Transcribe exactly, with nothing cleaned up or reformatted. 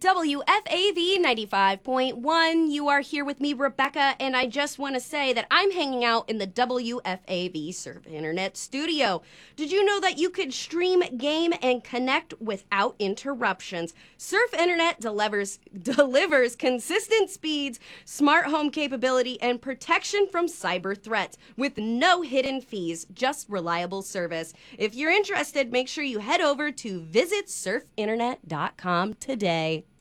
W F A V ninety-five point one. You are here with me, Rebecca, and I just want to say that I'm hanging out in the W F A V Surf Internet studio. Did you know that you could stream, game, and connect without interruptions? Surf Internet delivers, delivers consistent speeds, smart home capability, and protection from cyber threats with no hidden fees, just reliable service. If you're interested, make sure you head over to visit surf internet dot com today.